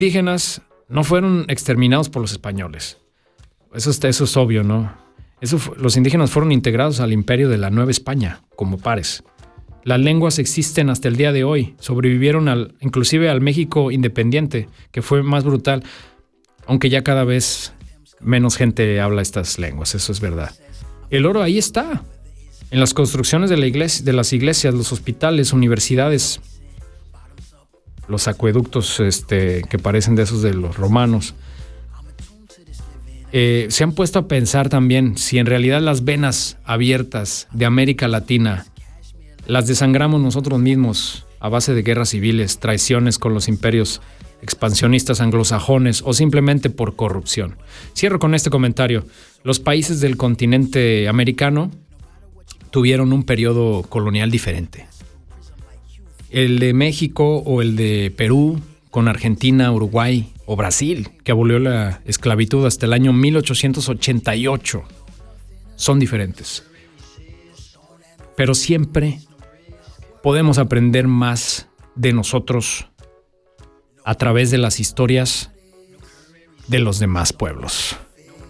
Indígenas no fueron exterminados por los españoles. Eso es obvio, ¿no? Los indígenas fueron integrados al imperio de la Nueva España como pares. Las lenguas existen hasta el día de hoy. Sobrevivieron inclusive al México independiente, que fue más brutal, aunque ya cada vez menos gente habla estas lenguas, eso es verdad. El oro ahí está, en las construcciones de las iglesias, los hospitales, universidades, los acueductos que parecen de esos de los romanos. Se han puesto a pensar también si en realidad las venas abiertas de América Latina las desangramos nosotros mismos a base de guerras civiles, traiciones con los imperios expansionistas anglosajones o simplemente por corrupción. Cierro con este comentario. Los países del continente americano tuvieron un periodo colonial diferente. El de México o el de Perú con Argentina, Uruguay o Brasil, que abolió la esclavitud hasta el año 1888, son diferentes. Pero siempre podemos aprender más de nosotros a través de las historias de los demás pueblos.